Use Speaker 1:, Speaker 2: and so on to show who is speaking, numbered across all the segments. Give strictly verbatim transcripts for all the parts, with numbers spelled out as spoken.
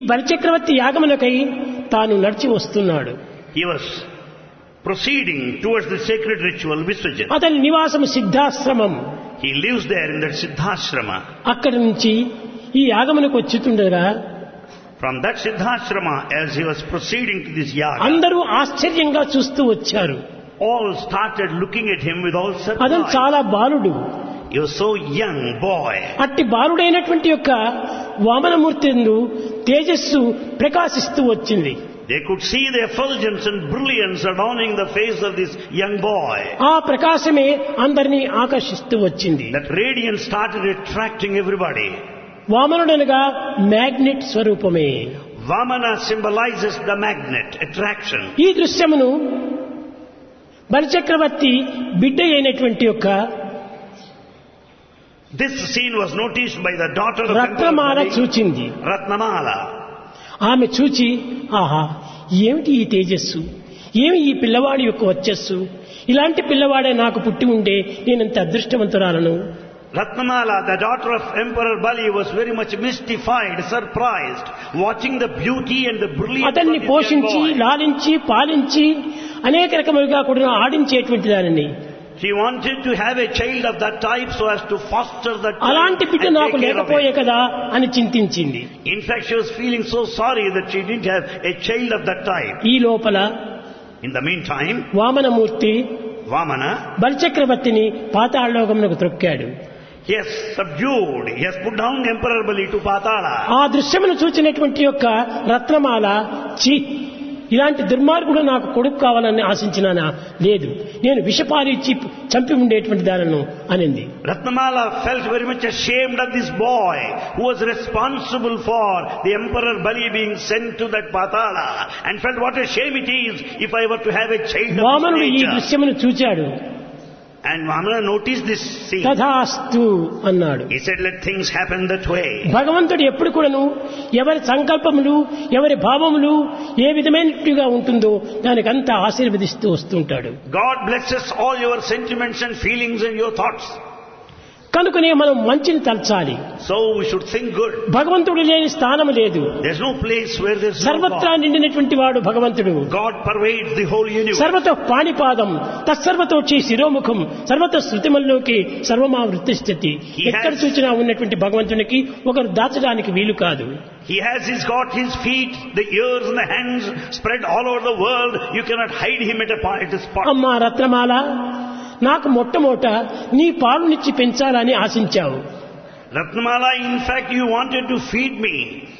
Speaker 1: బలిచక్రవర్తి యాగమునకై తాను నడిచి వస్తున్నాడు.
Speaker 2: He was proceeding towards the sacred ritual Visarjana.
Speaker 1: అతని నివాసము Siddhashramam.
Speaker 2: He lives there in that Siddhashrama.
Speaker 1: అక్కడి నుంచి ఈ యాగమునకు వచ్చుతుండగా
Speaker 2: From that Siddhashrama, as he was proceeding to this yaga,
Speaker 1: అందరూ ఆశ్చర్యంగా చూస్తూ వచ్చారు.
Speaker 2: all started looking at him with all
Speaker 1: అతను
Speaker 2: surprise.
Speaker 1: చాలా బాలుడు.
Speaker 2: He was so young boy.
Speaker 1: అట్టి బాలుడైనటువంటి యొక్క వామనమూర్తి యందు తేజస్సు ప్రకాశిస్తూ వచ్చింది.
Speaker 2: They could see the effulgence and brilliance adorning the face of this young boy.
Speaker 1: ఆ ప్రకాశమే అందరినీ ఆకర్షిస్తూ వచ్చింది.
Speaker 2: That radiance started attracting everybody.
Speaker 1: వామనుడనగా magnet స్వరూపమే.
Speaker 2: Vamana symbolizes the magnet, attraction.
Speaker 1: ఈ దృశ్యమును బలిచక్రవర్తి బిడ్డ అయినటువంటి యొక్క
Speaker 2: This scene was noticed by the daughter of
Speaker 1: Ratnamala
Speaker 2: Emperor Bali,
Speaker 1: చూచింది.
Speaker 2: Ratnamala.
Speaker 1: ఆమె చూచి ఆహా ఏమిటి ఈ తేజస్సు, ఏమి ఈ పిల్లవాడి యొక్క వచ్చస్సు, ఇలాంటి పిల్లవాడే నాకు పుట్టి ఉండే నేనంత అదృష్టవంతురాలను.
Speaker 2: Ratnamala, the daughter of Emperor Bali, was very much mystified, surprised, watching the beauty and the brilliance of
Speaker 1: అతన్ని
Speaker 2: this young
Speaker 1: పోషించి
Speaker 2: boy.
Speaker 1: లాలించి పాలించి అనేక రకములుగా కూడా ఆడించేటువంటి దానిని.
Speaker 2: She wanted to have a child of that type so as to foster that child
Speaker 1: అలాంటి బిడ్డ
Speaker 2: and
Speaker 1: నాకు
Speaker 2: take care of
Speaker 1: లేకపోయే
Speaker 2: it.
Speaker 1: కదా అని చింతించింది.
Speaker 2: In fact, she was feeling so sorry that she didn't have a child of that type.
Speaker 1: ఈ లోపల
Speaker 2: In the meantime,
Speaker 1: Vamanamurthy
Speaker 2: Vamana,
Speaker 1: బలిచక్రవర్తిని పాతాళలోకమునకు త్రొక్కాడు.
Speaker 2: he has subdued, he has put down Emperor Bali to Patala.
Speaker 1: ఆ దృశ్యమును చూచినటువంటి యొక్క రత్నమాల చి ఇలాంటి దుర్మార్గుడు నాకు కొడుకు కావాలని ఆశించినానా, లేదు నేను విషపాలు ఇచ్చి చంపి ఉండేటువంటి దానను అనింది.
Speaker 2: Ratnamala felt very much ashamed of this boy who was responsible for the Emperor Bali being sent to that Patala, and felt what a shame it is if I were to have a child of
Speaker 1: Vamanudu
Speaker 2: this
Speaker 1: ఈ
Speaker 2: nature.
Speaker 1: దృశ్యమును చూచాడు.
Speaker 2: And Vamana noticed this scene.
Speaker 1: తథాస్తు అన్నాడు.
Speaker 2: He said, let things happen that way.
Speaker 1: భగవంతుడు ఎప్పుడు కూడాను ఎవరి సంకల్పములు ఎవరి భావములు ఏ విధమైనట్టుగా ఉంటుందో దానికంతా ఆశీర్వదిస్తూ వస్తుంటాడు.
Speaker 2: God blesses all your sentiments and feelings and your thoughts.
Speaker 1: కనుకనే మనం మంచిని తలచాలి.
Speaker 2: So we should think good.
Speaker 1: భగవంతుడు లేని స్థానం లేదు.
Speaker 2: There's no place where there's no
Speaker 1: సర్వత్రా
Speaker 2: God.
Speaker 1: నిండినటువంటి వాడు భగవంతుడు.
Speaker 2: God pervades the whole universe.
Speaker 1: సర్వతో పాణిపాదం తత్సర్వతోచి శిరోముఖం సర్వత శృతిమల్లోకి సర్వమా వృత్తిస్థితి. ఎక్కడ చూచినా ఉన్నటువంటి భగవంతునికి ఒకరు దాచడానికి వీలు కాదు.
Speaker 2: He has he's got his feet, the ears and the hands spread all over the world. You cannot hide him at a, pa- at a spot.
Speaker 1: అమ్మా రత్నమాల, నాకు మొట్టమొదట నీ పాలునిచ్చి పెంచాలని ఆశించావు.
Speaker 2: Ratnamala, in fact, you wanted to feed me.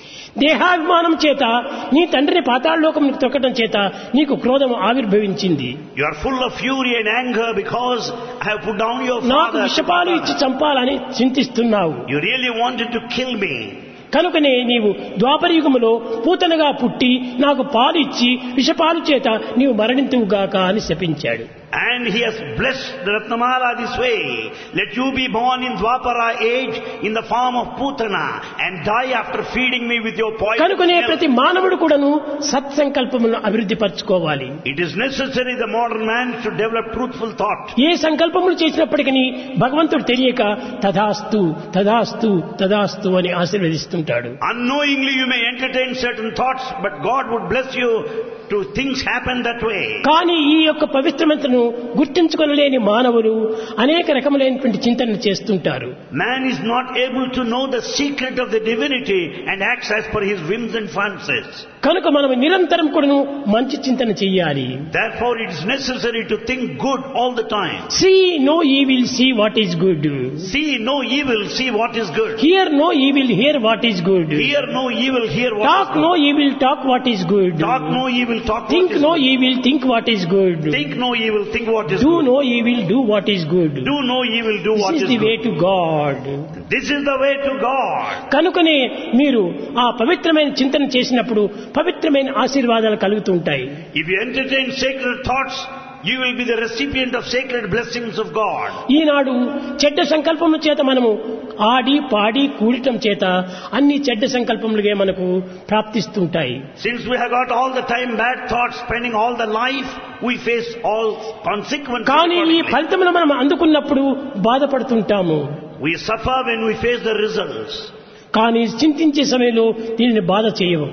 Speaker 1: దేహాభిమానం చేత నీ తండ్రిని పాతాళలోకం తొక్కడం చేత నీకు క్రోధం ఆవిర్భవించింది.
Speaker 2: You are full of fury and anger because I have put down your
Speaker 1: నాకు
Speaker 2: father.
Speaker 1: విషపాలు ఇచ్చి చంపాలని చింతిస్తున్నావు.
Speaker 2: You really wanted to kill me.
Speaker 1: కనుకనే నీవు ద్వాపరయుగములో పూతనగా పుట్టి నాకు పాలు ఇచ్చి విషపాలు చేత నీవు మరణింతువుగాక అని శపించాడు.
Speaker 2: And he has blessed Ratnamala this way. Let you be born in Dwapara age in the form of Putana and die after feeding me with your poison.
Speaker 1: కనుకనే
Speaker 2: milk.
Speaker 1: ప్రతి మానవుడు కూడాను సత్సంకల్పములను అభివృద్ధి పరచుకోవాలి.
Speaker 2: It is necessary the modern man should develop truthful thought.
Speaker 1: ఏ సంకల్పములు చేసినప్పటికీ భగవంతుడు తెలియక తథాస్తు తథాస్తు తథాస్తు అని ఆశీర్వదిస్తుంటాడు.
Speaker 2: Unknowingly you may entertain certain thoughts, but God would bless you to things happen that way.
Speaker 1: కానీ ఈ యొక్క పవిత్రమంతను గుర్తించుకొనలేని మానవులు అనేక రకములైనటువంటి చింతనలు చేస్తుంటారు.
Speaker 2: Man is not able to know the secret of the divinity and acts as per his whims and fancies.
Speaker 1: కనుక మనం నిరంతరం కూడాను మంచి చింతన చెయ్యాలి.
Speaker 2: Therefore it is necessary to think good all the time.
Speaker 1: See no evil see what is good.
Speaker 2: See no evil, see what is good.
Speaker 1: Here no evil here what is good.
Speaker 2: Hear no evil, hear what
Speaker 1: talk
Speaker 2: is
Speaker 1: no
Speaker 2: good.
Speaker 1: Evil talk what is good.
Speaker 2: Talk no evil, talk
Speaker 1: think
Speaker 2: what is
Speaker 1: no
Speaker 2: good.
Speaker 1: Evil think what is good.
Speaker 2: Think no evil, think what is
Speaker 1: do
Speaker 2: good.
Speaker 1: No evil do what is good.
Speaker 2: Do no evil, do what
Speaker 1: this
Speaker 2: is
Speaker 1: is the way
Speaker 2: good.
Speaker 1: To God.
Speaker 2: This is the way to God.
Speaker 1: కనుకనే మీరు ఆ పవిత్రమైన చింతన చేసినప్పుడు పవిత్రమైన ఆశీర్వాదాలు కలుగుతూ ఉంటాయి.
Speaker 2: If you entertain sacred thoughts, you will be the recipient of sacred blessings of God.
Speaker 1: ఈనాడు చెడ్డ సంకల్పముల చేత మనము ఆడి పాడి కూడటం చేత అన్ని చెడ్డ సంకల్పములుగా మనకు ప్రాప్తిస్తుంటాయి.
Speaker 2: Since we have got all the time bad thoughts, spending all the life, we face all consequences.
Speaker 1: కానీ ఈ
Speaker 2: accordingly.
Speaker 1: ఫలితమును మనం అందుకున్నప్పుడు బాధపడుతుంటాము.
Speaker 2: We suffer when we face the results.
Speaker 1: కానీ చింతించే సమయంలో దీనిని బాధ చేయము.